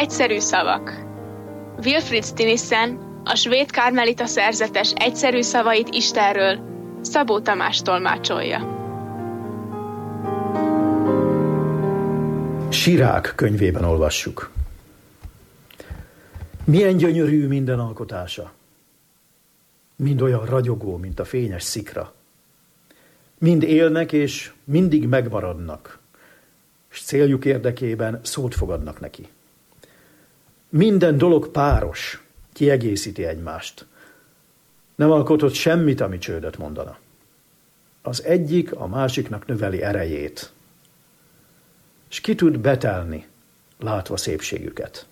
Egyszerű szavak. Wilfrid Stinissen, a svéd karmelita szerzetes egyszerű szavait Istenről Szabó Tamás tolmácsolja. Sirák könyvében olvassuk. Milyen gyönyörű minden alkotása. Mind olyan ragyogó, mint a fényes szikra. Mind élnek és mindig megmaradnak, és céljuk érdekében szót fogadnak neki. Minden dolog páros, kiegészíti egymást. Nem alkotott semmit, ami csődöt mondana. Az egyik a másiknak növeli erejét, és ki tud betelni, látva szépségüket.